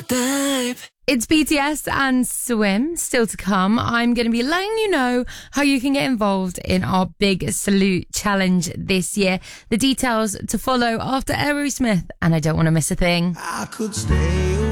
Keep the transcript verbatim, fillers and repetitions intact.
type. It's B T S and Swim still to come. I'm going to be letting you know how you can get involved in our big salute challenge this year. The details to follow after Aerosmith, and I don't want to miss a thing. I could stay away.